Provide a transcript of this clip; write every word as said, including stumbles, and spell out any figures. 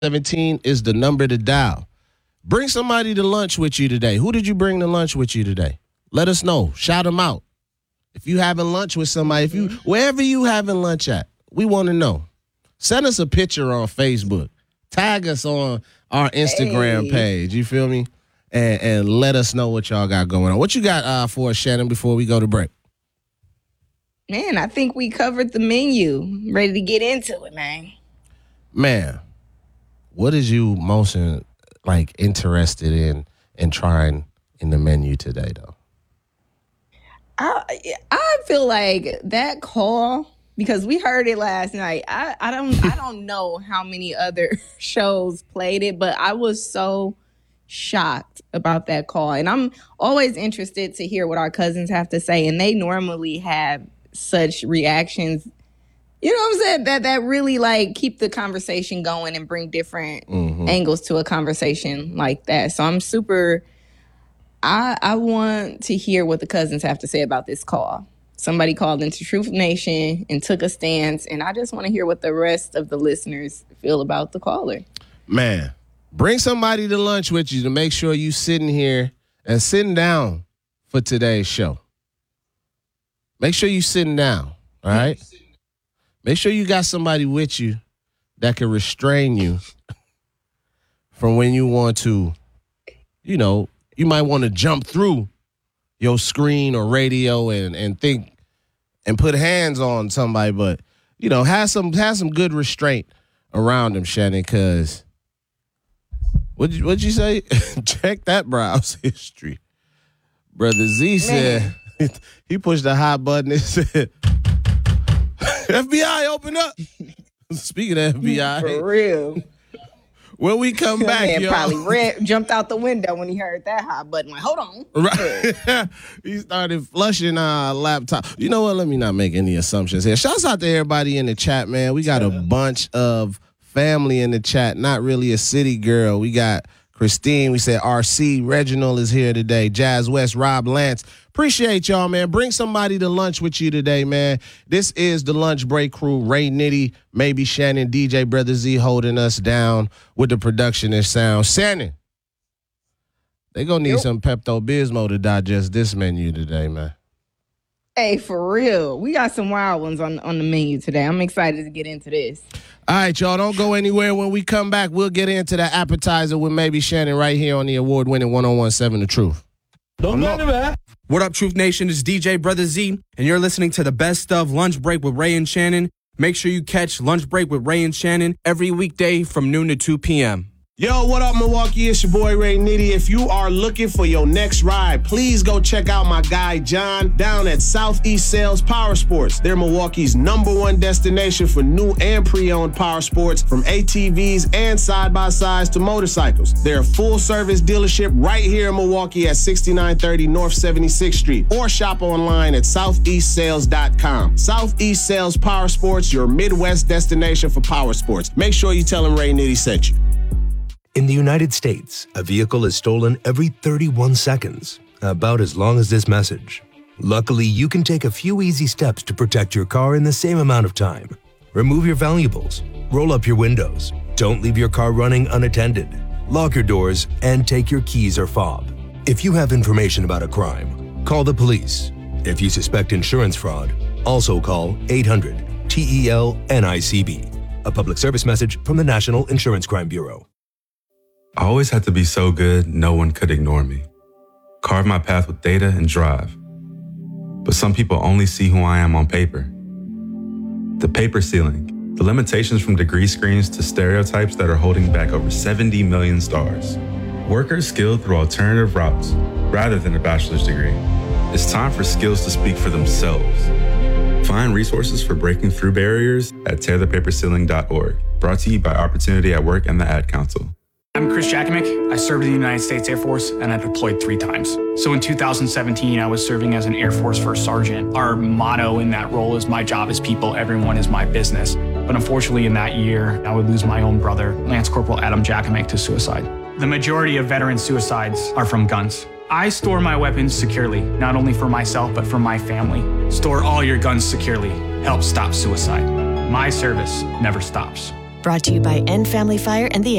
seventeen is the number to dial. Bring somebody to lunch with you today. Who did you bring to lunch with you today? Let us know. Shout them out. If you having lunch with somebody, if you wherever you having lunch at, we want to know. Send us a picture on Facebook. Tag us on our Instagram hey. page. You feel me? And, and let us know what y'all got going on. What you got uh, for us, Shannon, before we go to break? Man, I think we covered the menu. Ready to get into it, man. Man, what is you most in, like interested in in trying in the menu today, though? I I feel like that call, because we heard it last night. I, I don't I don't know how many other shows played it, but I was so shocked about that call. And I'm always interested to hear what our cousins have to say. And they normally have such reactions, you know what I'm saying, that that really like keep the conversation going and bring different mm-hmm. angles to a conversation like that. So I'm super I I want to hear what the cousins have to say about this call. Somebody called into Truth Nation and took a stance, and I just want to hear what the rest of the listeners feel about the caller. Man, bring somebody to lunch with you to make sure you sitting here and sitting down for today's show. Make sure you sitting down, all right? Make sure you got somebody with you that can restrain you from when you want to, you know, you might want to jump through your screen or radio and, and think and put hands on somebody, but, you know, have some have some good restraint around them, Shannon, because what'd you, what'd you say? Check that browse history. Brother Z said, he pushed the hot button and said, F B I, open up. Speaking of F B I. For real. When we come back, man yo. probably ran, jumped out the window when he heard that hot button. Like, hold on. Right. He started flushing our laptop. You know what? Let me not make any assumptions here. Shouts out to everybody in the chat, man. We got a bunch of family in the chat. Not really a city girl. We got Christine. We said R C. Reginald is here today. Jazz West, Rob Lance. Appreciate y'all, man. Bring somebody to lunch with you today, man. This is the Lunch Break Crew. Ray Nitty, maybe Shannon, D J Brother Z holding us down with the production and sound. Shannon, they gonna need yep. some Pepto-Bismol to digest this menu today, man. Hey, for real. We got some wild ones on, on the menu today. I'm excited to get into this. All right, y'all. Don't go anywhere. When we come back, we'll get into the appetizer with maybe Shannon right here on the award-winning one oh one point seven The Truth. Don't go anywhere. What up, Truth Nation? It's D J Brother Z, and you're listening to the best of Lunch Break with Ray and Shannon. Make sure you catch Lunch Break with Ray and Shannon every weekday from noon to two p.m. Yo, what up, Milwaukee? It's your boy, Ray Nitty. If you are looking for your next ride, please go check out my guy, John, down at Southeast Sales Power Sports. They're Milwaukee's number one destination for new and pre-owned power sports, from A T Vs and side-by-sides to motorcycles. They're a full-service dealership right here in Milwaukee at sixty-nine thirty North seventy-sixth Street, or shop online at southeast sales dot com. Southeast Sales Power Sports, your Midwest destination for power sports. Make sure you tell them Ray Nitty sent you. In the United States, a vehicle is stolen every thirty-one seconds, about as long as this message. Luckily, you can take a few easy steps to protect your car in the same amount of time. Remove your valuables, roll up your windows, don't leave your car running unattended, lock your doors, and take your keys or fob. If you have information about a crime, call the police. If you suspect insurance fraud, also call eight hundred T E L N I C B. A public service message from the National Insurance Crime Bureau. I always had to be so good, no one could ignore me. Carve my path with data and drive. But some people only see who I am on paper. The paper ceiling, the limitations from degree screens to stereotypes that are holding back over seventy million stars. Workers skilled through alternative routes, rather than a bachelor's degree. It's time for skills to speak for themselves. Find resources for breaking through barriers at tear the paper ceiling dot org. Brought to you by Opportunity at Work and the Ad Council. I'm Chris Jakomick. I served in the United States Air Force and I deployed three times. So in two thousand seventeen, I was serving as an Air Force First Sergeant. Our motto in that role is my job is people, everyone is my business. But unfortunately in that year, I would lose my own brother, Lance Corporal Adam Jakomick, to suicide. The majority of veteran suicides are from guns. I store my weapons securely, not only for myself, but for my family. Store all your guns securely. Help stop suicide. My service never stops. Brought to you by End Family Fire and the